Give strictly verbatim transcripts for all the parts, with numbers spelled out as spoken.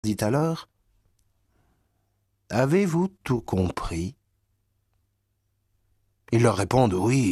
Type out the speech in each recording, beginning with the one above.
dit alors, « Avez-vous tout compris ?» Ils leur répondent « Oui. »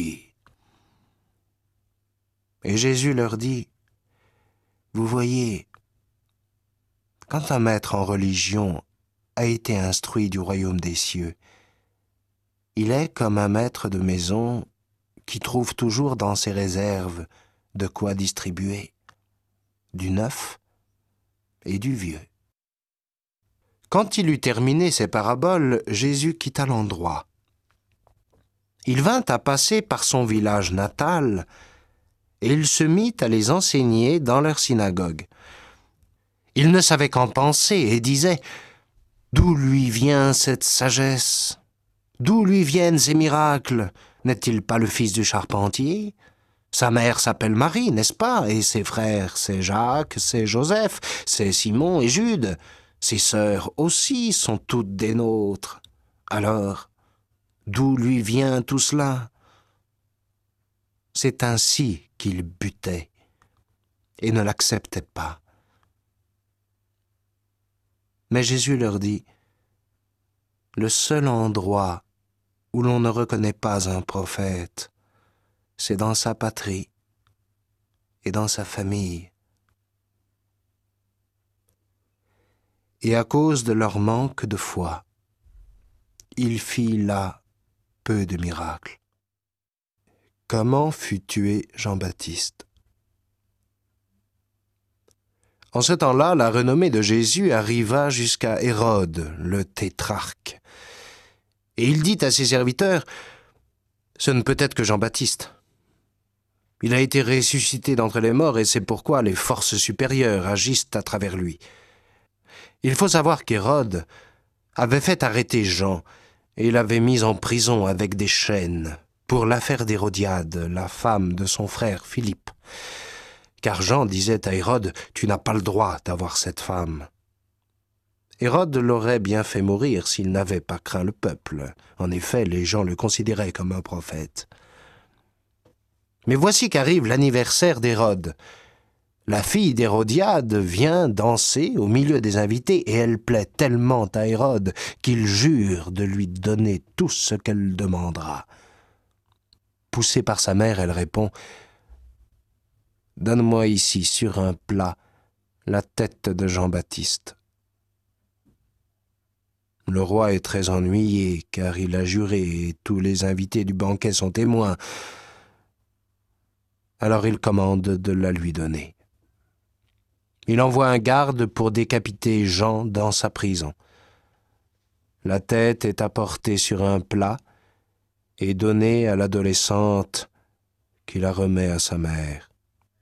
Et Jésus leur dit, « Vous voyez, quand un maître en religion a été instruit du royaume des cieux, il est comme un maître de maison qui trouve toujours dans ses réserves de quoi distribuer, du neuf et du vieux. » Quand il eut terminé ces paraboles, Jésus quitta l'endroit. Il vint à passer par son village natal, et il se mit à les enseigner dans leur synagogue. Il ne savait qu'en penser et disait « D'où lui vient cette sagesse ? D'où lui viennent ces miracles ? N'est-il pas le fils du charpentier ? Sa mère s'appelle Marie, n'est-ce pas ? Et ses frères, c'est Jacques, c'est Joseph, c'est Simon et Jude. Ses sœurs aussi sont toutes des nôtres. Alors, d'où lui vient tout cela ? » C'est ainsi qu'ils butaient et ne l'acceptaient pas. Mais Jésus leur dit, « Le seul endroit où l'on ne reconnaît pas un prophète, c'est dans sa patrie et dans sa famille. » Et à cause de leur manque de foi, il fit là peu de miracles. Comment fut tué Jean-Baptiste ? En ce temps-là, la renommée de Jésus arriva jusqu'à Hérode, le tétrarque. Et il dit à ses serviteurs, « Ce ne peut être que Jean-Baptiste. Il a été ressuscité d'entre les morts et c'est pourquoi les forces supérieures agissent à travers lui. » Il faut savoir qu'Hérode avait fait arrêter Jean et l'avait mis en prison avec des chaînes pour l'affaire d'Hérodiade, la femme de son frère Philippe. Car Jean disait à Hérode, « Tu n'as pas le droit d'avoir cette femme. » Hérode l'aurait bien fait mourir s'il n'avait pas craint le peuple. En effet, les gens le considéraient comme un prophète. Mais voici qu'arrive l'anniversaire d'Hérode. La fille d'Hérodiade vient danser au milieu des invités et elle plaît tellement à Hérode qu'il jure de lui donner tout ce qu'elle demandera. Poussée par sa mère, elle répond « Donne-moi ici, sur un plat, la tête de Jean-Baptiste. » Le roi est très ennuyé, car il a juré et tous les invités du banquet sont témoins. Alors il commande de la lui donner. Il envoie un garde pour décapiter Jean dans sa prison. La tête est apportée sur un plat et donnée à l'adolescente qui la remet à sa mère.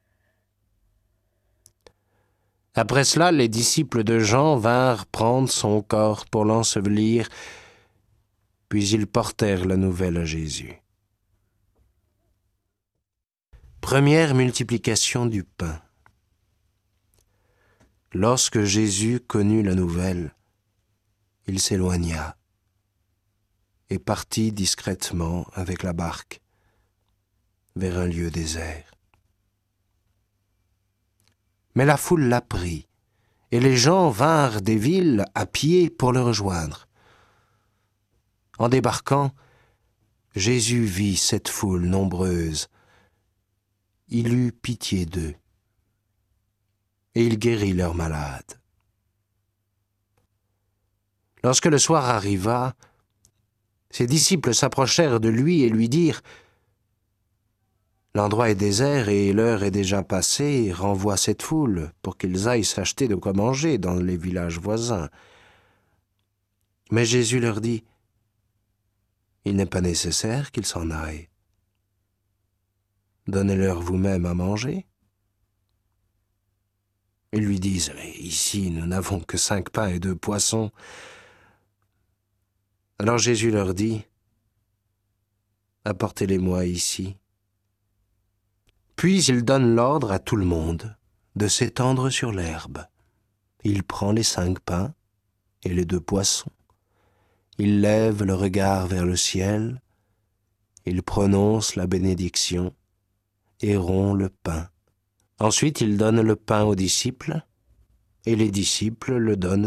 Après cela, les disciples de Jean vinrent prendre son corps pour l'ensevelir, puis ils portèrent la nouvelle à Jésus. Première multiplication du pain. Lorsque Jésus connut la nouvelle, il s'éloigna et partit discrètement avec la barque vers un lieu désert. Mais la foule l'apprit, et les gens vinrent des villes à pied pour le rejoindre. En débarquant, Jésus vit cette foule nombreuse. Il eut pitié d'eux, et il guérit leurs malades. Lorsque le soir arriva, ses disciples s'approchèrent de lui et lui dirent « L'endroit est désert et l'heure est déjà passée, renvoie cette foule pour qu'ils aillent s'acheter de quoi manger dans les villages voisins. » Mais Jésus leur dit « Il n'est pas nécessaire qu'ils s'en aillent. Donnez-leur vous-même à manger. » Ils lui disent « Ici, nous n'avons que cinq pains et deux poissons. » Alors Jésus leur dit « Apportez-les-moi ici. » Puis il donne l'ordre à tout le monde de s'étendre sur l'herbe. Il prend les cinq pains et les deux poissons. Il lève le regard vers le ciel. Il prononce la bénédiction et rompt le pain. Ensuite, il donne le pain aux disciples et les disciples le donnent